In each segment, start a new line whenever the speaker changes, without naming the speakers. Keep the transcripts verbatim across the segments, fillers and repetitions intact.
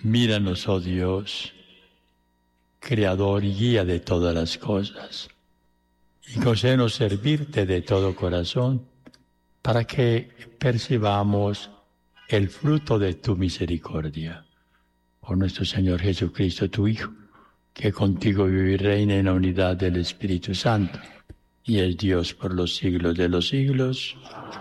Míranos, oh Dios, Creador y guía de todas las cosas, y concédenos servirte de todo corazón, para que percibamos el fruto de tu misericordia. Por nuestro Señor Jesucristo, tu Hijo, que contigo vive y reina en la unidad del Espíritu Santo, y es Dios por los siglos de los siglos.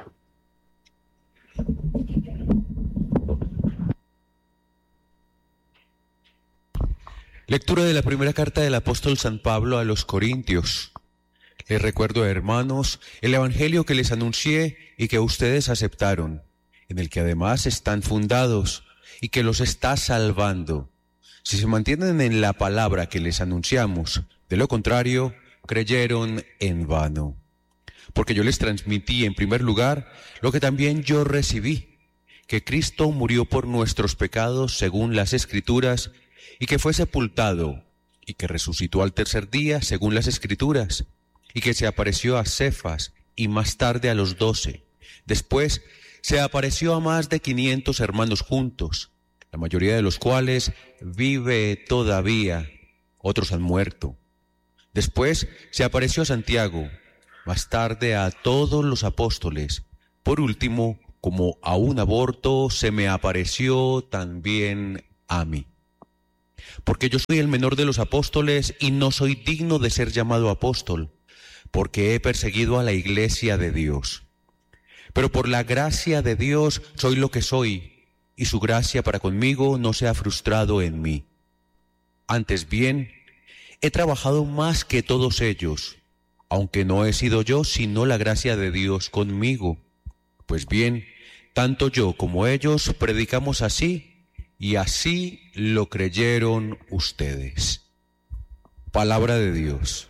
Lectura de la primera carta del apóstol San Pablo a los Corintios. Les recuerdo, hermanos, el evangelio que les anuncié y que ustedes aceptaron, en el que además están fundados y que los está salvando, si se mantienen en la palabra que les anunciamos. De lo contrario, creyeron en vano. Porque yo les transmití en primer lugar lo que también yo recibí, que Cristo murió por nuestros pecados según las Escrituras, y que fue sepultado, y que resucitó al tercer día según las Escrituras, y que se apareció a Cefas y más tarde a los doce. Después se apareció a más de quinientos hermanos juntos, la mayoría de los cuales vive todavía, otros han muerto. Después se apareció a Santiago, más tarde a todos los apóstoles. Por último, como a un aborto, se me apareció también a mí. Porque yo soy el menor de los apóstoles y no soy digno de ser llamado apóstol, porque he perseguido a la iglesia de Dios. Pero por la gracia de Dios soy lo que soy, y su gracia para conmigo no se ha frustrado en mí. Antes bien, he trabajado más que todos ellos, aunque no he sido yo, sino la gracia de Dios conmigo. Pues bien, tanto yo como ellos predicamos así, y así lo creyeron ustedes. Palabra de Dios.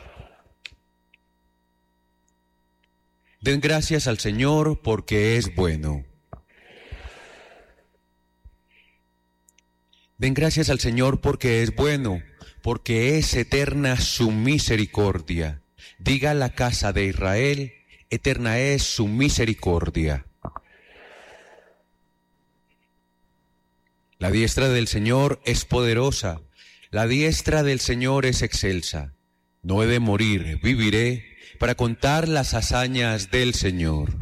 Den gracias al Señor porque es bueno. Den gracias al Señor porque es bueno, porque es eterna su misericordia. Diga la casa de Israel, eterna es su misericordia. La diestra del Señor es poderosa, la diestra del Señor es excelsa. No he de morir, viviré para contar las hazañas del Señor.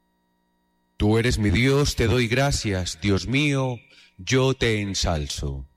Tú eres mi Dios, te doy gracias, Dios mío, yo te ensalzo.